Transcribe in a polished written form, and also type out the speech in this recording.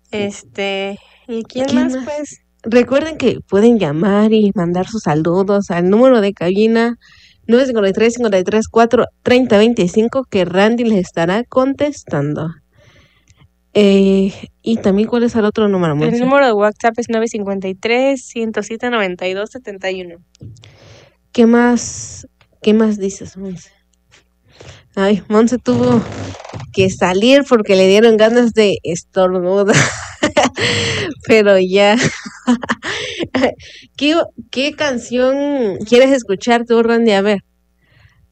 ¿Y quién ¿Quién más, más? pues? Recuerden que pueden llamar y mandar sus saludos al número de cabina 953-534-3025 que Randy les estará contestando. Y también, ¿cuál es el otro número, El Monse? número de WhatsApp es 953-107-9271. ¿Qué más dices, Monse? Ay, Monse tuvo que salir porque le dieron ganas de estornudar. Pero ya. ¿Qué canción quieres escuchar tú, Randy? A ver.